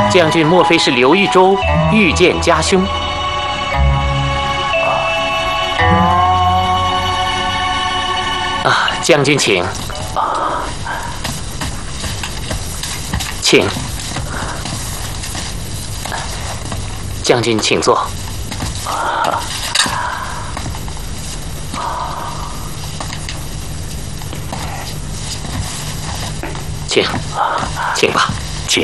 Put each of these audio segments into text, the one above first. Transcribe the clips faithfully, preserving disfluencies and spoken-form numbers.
将军莫非是刘豫州遇见家兄？啊，将军请，请，将军请坐。请，请吧， 请。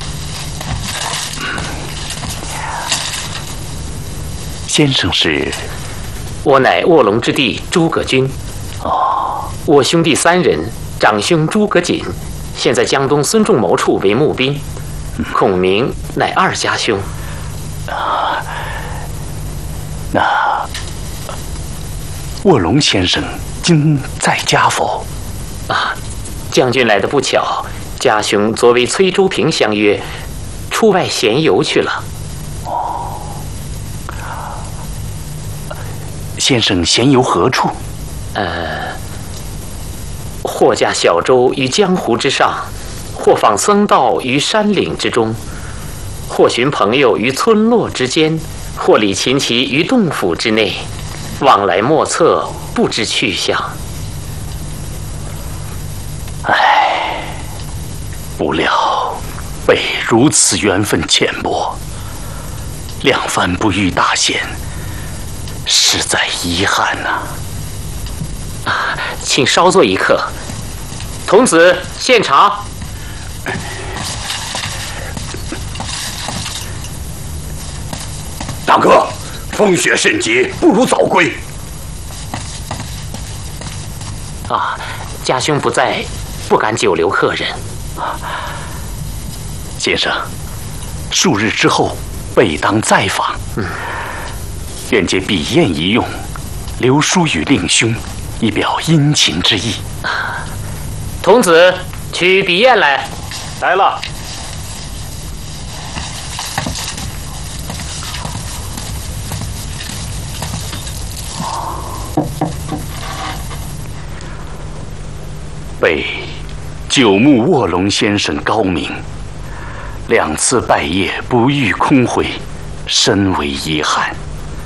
先生是？ 我乃卧龙之弟诸葛均。 哦， 我兄弟三人，长兄诸葛瑾，现在江东孙仲谋处为募兵，孔明乃二家兄。 啊，那卧龙先生今在家否？ 啊，将军来的不巧，家兄昨为崔州平相约，出外闲游去了。 哦，先生闲游何处？ 呃，或驾小舟于江湖之上，或访僧道于山岭之中，或寻朋友于村落之间，或理琴棋于洞府之内，往来莫测，不知去向。 唉，不料被如此缘分浅薄，两番不遇大险，实在遗憾呐、啊。 啊，请稍坐一刻。童子献茶。 大哥，风雪甚急，不如早归。 啊，家兄不在，不敢久留客人。 先生，数日之后备当再访。嗯，愿借笔砚一用，留书与令兄，以表殷勤之意。 童子，取笔砚来。 来了。被九牧卧龙先生高明，两次拜谒不遇空回，深为遗憾。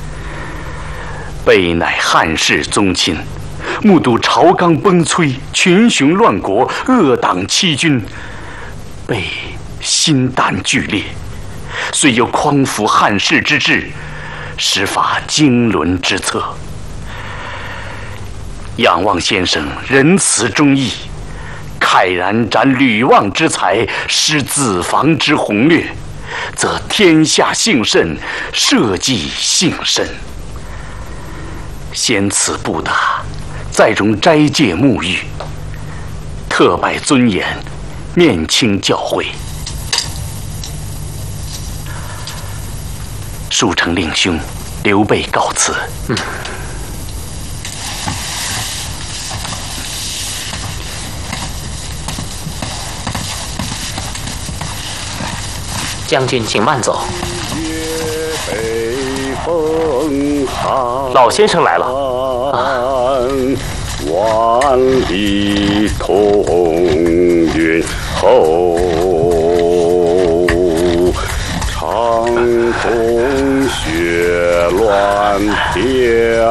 备乃汉室宗亲，目睹朝纲崩摧，群雄乱国，恶党欺君，备心胆俱裂。虽有匡扶汉室之志，实乏经纶之策。仰望先生仁慈忠义，慨然展吕望之才，施子房之宏略，则天下幸甚，社稷幸甚。先此不达，再容斋戒沐浴，特拜尊严，面清教诲。恕承令兄，刘备告辞。嗯。 将军请慢走。老先生来了。 万里同云后，长空雪乱飘。